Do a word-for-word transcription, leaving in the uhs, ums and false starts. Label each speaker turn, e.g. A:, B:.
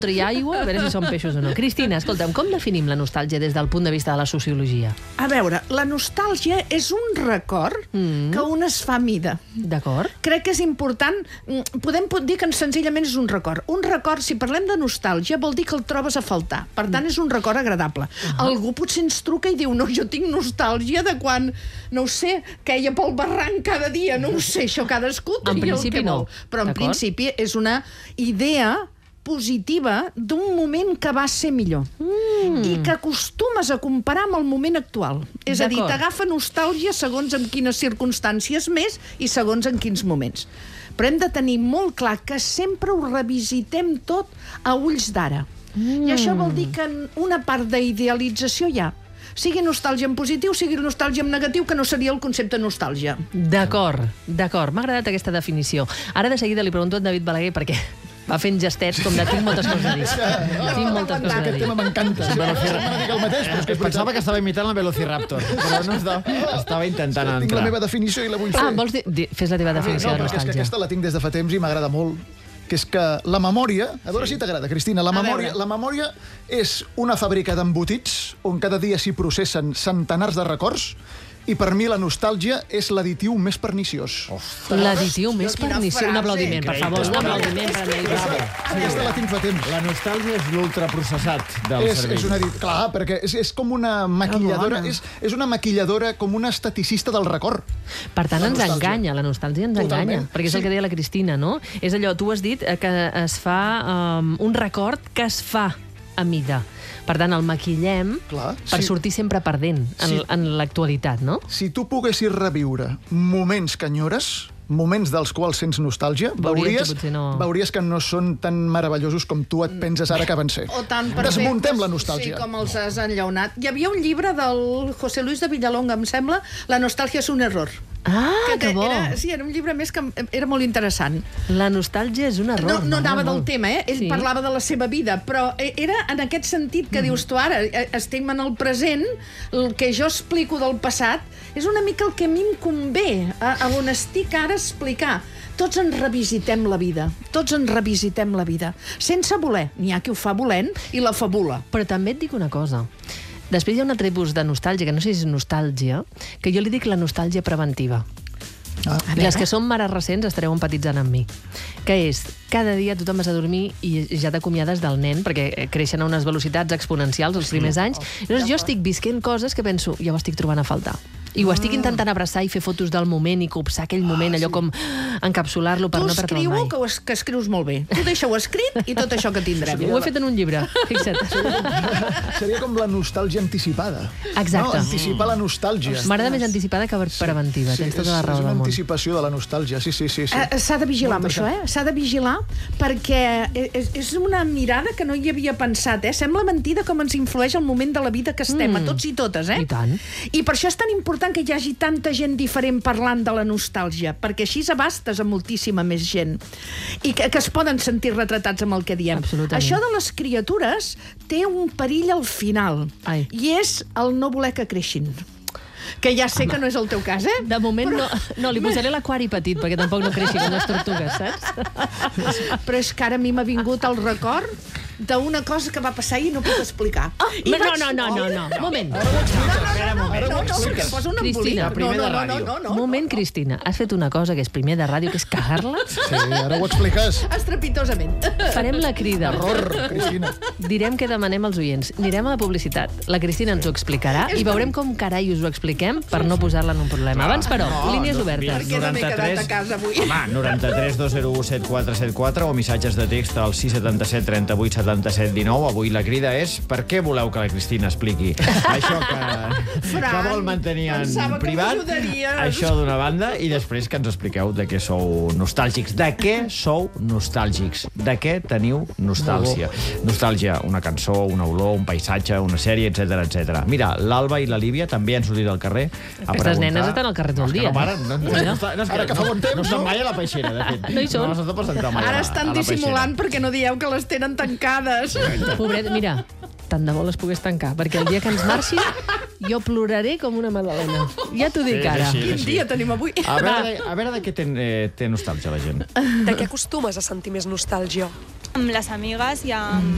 A: i aigua, a veure si són peixos o no. Cristina, escolta'm, com definim la nostàlgia des del punt de vista de la sociologia?
B: A veure, la nostàlgia és un record mm. que un es fa mida.
A: D'acord.
B: Crec que és important. Podem dir que senzillament és un record. Un record, si parlem de nostàlgia, vol dir que el trobes a faltar. Per tant, és un record agradable. Uh -huh. Algú potser ens truca i diu, no, jo tinc nostàlgia de quan, no ho sé, queia pel barranc cada dia, no ho sé, això cadascú tria el que vol. Però en principi és una idea positiva d'un moment que va ser millor mm. i que acostumes a comparar amb el moment actual. És a dir, t'agafa nostàlgia segons en quines circumstàncies més i segons en quins moments. Però hem de tenir molt clar que sempre ho revisitem tot a ulls d'ara. Mm. I això vol dir que una part d'idealització hi ha. Sigui nostàlgia en positiu, sigui nostàlgia en negatiu, que no seria el concepte nostàlgia.
A: D'acord, d'acord. M'ha agradat aquesta definició. Ara de seguida li pregunto a David Balaguer perquè va fent gestets com de tinc moltes coses a dir. Tinc moltes coses a dir.
C: Aquest tema m'encanta. Pensava que estava imitant el Velociraptor, però no estava intentant entrar.
D: Tinc la meva definició i la vull fer.
A: Ah, vols dir? Fes la teva definició de nostàlgia.
D: No, perquè és que aquesta la tinc des de fa temps i m'agrada molt, que és que la memòria, a veure si t'agrada, Cristina, la memòria, la memòria és una fàbrica d'embotits on cada dia s'hi processen centenars de records. I per mi la nostàlgia és l'additiu més perniciós.
A: L'additiu més perniciós. Un aplaudiment, per favor. Un aplaudiment per mi.
D: Aquesta la tinc fa temps.
C: La nostàlgia és l'ultraprocessat del cervell.
D: És una, clar, perquè és, és com una maquilladora, és, és una maquilladora, com una esteticista del record.
A: Per tant, ens enganya, la nostàlgia ens enganya. Perquè és el que deia la Cristina, no? És allò, tu has dit que es fa um, un record que es fa a mida. Per tant, el maquillem Clar, per si, sortir sempre perdent en, si, en l'actualitat, no?
D: Si tu poguessis reviure moments que enyores, moments dels quals sents nostàlgia, veuries, que no... veuries que no són tan meravellosos com tu et penses ara que van ser.
B: O tan
D: Desmuntem la nostàlgia.
B: Sí, com els has enllaunat. Hi havia un llibre del José Luis de Villalonga, em sembla, La nostàlgia és un error.
A: Ah, que, que bo!
B: Era, sí, era un llibre més que era molt interessant.
A: La nostàlgia és un error.
B: No, no anava del tema, eh? Ell sí. parlava de la seva vida, però era en aquest sentit que mm. dius tu ara, estem en el present, el que jo explico del passat és una mica el que a mi em convé, a, a on estic ara explicar. Tots ens revisitem la vida, tots ens revisitem la vida, sense voler. N'hi ha qui ho fa volent i la fabula.
A: Però també et dic una cosa. Després hi ha un altre tipus de nostàlgia, que no sé si és nostàlgia, que jo li dic la nostàlgia preventiva. Ah, I les que són mares recents estareu empatitzant amb mi. Que és, cada dia tothom vas a dormir i ja t'acomiades del nen, perquè creixen a unes velocitats exponencials els primers anys. Llavors jo estic visquent coses que penso, ja ho estic trobant a faltar. I ho estic intentant abraçar i fer fotos del moment i copsar aquell moment, allò com encapsular-lo per no perdre'l mai.
B: Tu escriu que escrius molt bé. Tu deixa-ho escrit i tot això que tindrem.
A: Ho he fet en un llibre, fixa't.
D: Seria com la nostàlgia anticipada.
A: Exacte.
D: No, anticipar la nostàlgia.
A: M'agrada més anticipada que preventiva. Tens tota la raó del món.
D: És una anticipació de la nostàlgia, sí, sí, sí.
B: S'ha de vigilar amb això, eh? S'ha de vigilar perquè és una mirada que no hi havia pensat, eh? Sembla mentida com ens influeix el moment de la vida que estem, a tots i totes, eh?
A: I tant.
B: I per això és tan important que hi hagi tanta gent diferent parlant de la nostàlgia, perquè així abastes a moltíssima més gent i que, que es poden sentir retratats amb el que diem. Això de les criatures té un perill al final. Ai. I és el no voler que creixin. Que ja sé Home. que no és el teu cas, eh?
A: De moment Però... no, no, li posaré l'aquari petit, perquè tampoc no creixi com les tortugues, saps?
B: Però és que ara a mi m'ha vingut el record d'una cosa que va passar i no puc explicar.
A: Oh, no, vaig... no, no, no, no, no, moment.
D: Ara ho expliques.
B: No, no, no, no, no, perquè posa un embolic.
C: Primer de ràdio.
B: No, no, no,
A: moment, Cristina, has fet una cosa que és primer de ràdio, que és cagar-la?
D: Sí, ara ho expliques.
B: Estrepitosament.
A: Farem la crida.
D: Error, Cristina.
A: Direm que demanem als oients. Anirem a la publicitat. La Cristina ens ho explicarà i veurem com carai us ho expliquem per no posar-la en un problema. Abans, però, línies obertes.
B: Per què no m'he quedat a casa avui?
C: Home, noranta-tres dos zero u set quatre set quatre o missatges de text al sis set set, trenta-vuit, setanta-set, dinou. Avui la crida és per què voleu que la Cristina expliqui això que,
B: Fran,
C: que vol mantenir en privat, això d'una banda, i després que ens expliqueu de què sou nostàlgics. De què sou nostàlgics? De què teniu nostàlgia? Nostàlgia, una cançó, una olor, un paisatge, una sèrie, etcètera, etcètera. Mira, l'Alba i la Líbia també han sortit al carrer a
A: Aquestes nenes estan al carrer tot el dia.
C: No paren, no, no, no, no,
D: ara que fa bon temps,
C: no estan mai a la peixera, de fet.
A: No hi són.
B: Ara estan dissimulant perquè no dieu que les tenen tancades.
A: Pobret, mira, tant de bo les pogués tancar, perquè el dia que ens marxi jo ploraré com una magdalena. Ja t'ho dic ara.
B: Quin dia tenim avui?
C: A veure, de, a veure de què té, eh, té nostàlgia la gent.
E: De què acostumes a sentir més nostàlgia?
F: Amb les amigues i amb